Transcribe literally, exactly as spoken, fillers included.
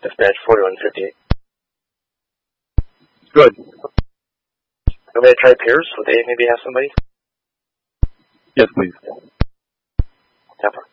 Dispatch forty-one fifty-eight. Good. You want me to try Pierce? Would they maybe have somebody? Yes, please. Tepper.